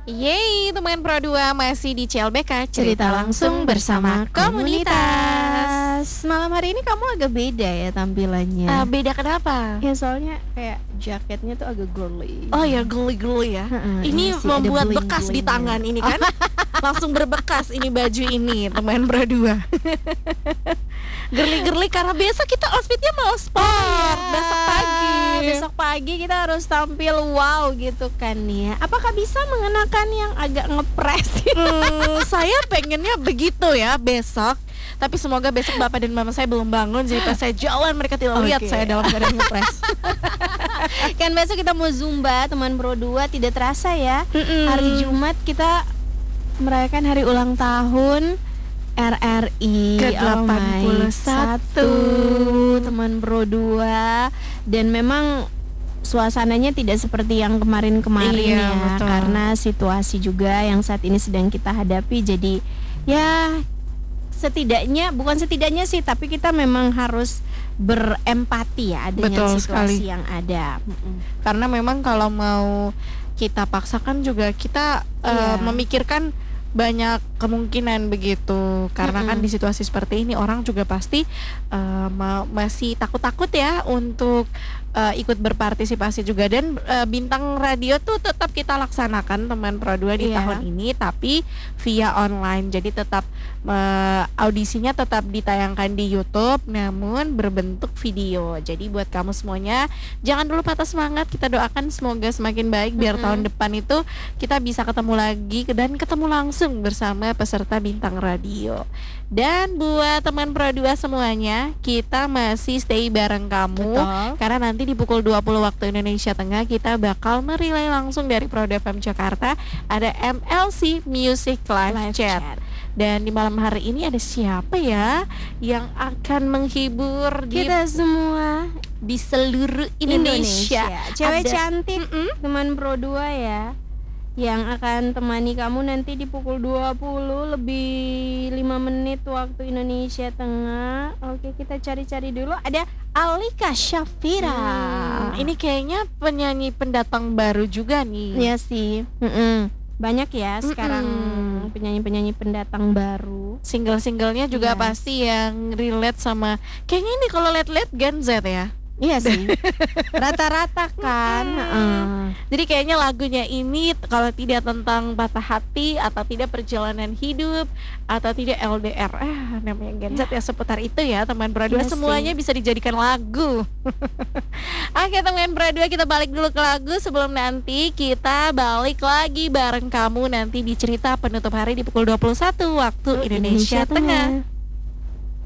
Yeay, teman Pro 2 masih di CLBK Cerita Langsung bersama Komunitas. Malam hari ini kamu agak beda ya tampilannya. Beda kenapa? Ya soalnya kayak jaketnya tuh agak girly. Oh ya, geli-geli ya. Ini sih membuat ada bekas di bling-blingnya. tangan ini kan. Langsung berbekas ini baju ini, teman Pro 2. Gerli-gerli karena biasa kita outfitnya mau sport Besok pagi kita harus tampil wow gitu kan ya. Apakah bisa mengenakan yang agak ngepres? Saya pengennya begitu ya besok. Tapi semoga besok bapak dan mama saya belum bangun. Jadi pas saya jalan mereka tidak lihat Oke. saya dalam keadaan ngepres. Kan besok kita mau Zumba teman Pro 2, tidak terasa ya. Hari Jumat kita merayakan hari ulang tahun RRI ke-81 teman Pro 2. Dan memang suasananya tidak seperti yang kemarin-kemarin Iya, ya, betul. karena situasi juga yang saat ini sedang kita hadapi. Jadi ya bukan setidaknya sih, tapi kita memang harus berempati ya dengan Betul situasi sekali. yang ada. Karena memang kalau mau kita paksakan juga kita Iya. memikirkan banyak kemungkinan begitu. Karena kan di situasi seperti ini orang juga pasti masih takut-takut ya untuk ikut berpartisipasi juga. Dan bintang radio tuh tetap kita laksanakan teman Pro 2 di Iya. tahun ini, tapi via online. Jadi tetap audisinya tetap ditayangkan di YouTube namun berbentuk video. Jadi buat kamu semuanya jangan dulu patah semangat. Kita doakan semoga semakin baik biar tahun depan itu kita bisa ketemu lagi dan ketemu langsung bersama peserta bintang radio. Dan buat teman Pro 2 semuanya, kita masih stay bareng kamu. Betul. Karena nanti di pukul 20 waktu Indonesia Tengah kita bakal merilai langsung dari Pro FM Jakarta. Ada MLC Music Live Chat. Dan di malam hari ini ada siapa ya yang akan menghibur Kita semua di seluruh Indonesia. Cewek Ada- cantik teman Pro 2 ya, yang akan temani kamu nanti di pukul 20 lebih 5 menit waktu Indonesia Tengah. Oke, kita cari-cari dulu. Ada Alika Shafira. Ini kayaknya penyanyi pendatang baru juga nih. Iya sih. Banyak ya sekarang penyanyi-penyanyi pendatang baru. Single-singlenya juga Yes. pasti yang relate sama. Kayaknya ini kalau lihat-lihat Gen Z ya. Iya sih. Rata-rata kan. Jadi kayaknya lagunya ini kalau tidak tentang patah hati atau tidak perjalanan hidup atau tidak LDR, namanya Gen Z ya seputar itu ya teman Pro 2. Iya sih. Semuanya bisa dijadikan lagu. Oke teman Pro 2, kita balik dulu ke lagu sebelum nanti kita balik lagi bareng kamu nanti di cerita penutup hari di pukul 21 waktu Indonesia Tengah.